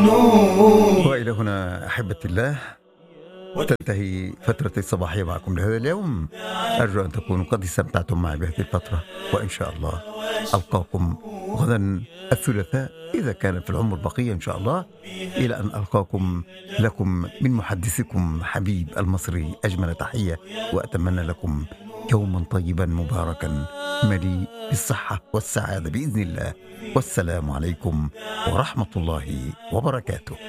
وإلى هنا أحبتي الله تنتهي فترة الصباحية معكم لهذا اليوم. أرجو أن تكونوا قد استمتعتم معي بهذه الفترة، وإن شاء الله ألقاكم غدا الثلاثاء إذا كان في العمر بقية إن شاء الله، إلى أن ألقاكم لكم من محدثكم حبيب المصري أجمل تحية، وأتمنى لكم يوما طيبا مباركا مليء بالصحة والسعادة بإذن الله. والسلام عليكم ورحمة الله وبركاته.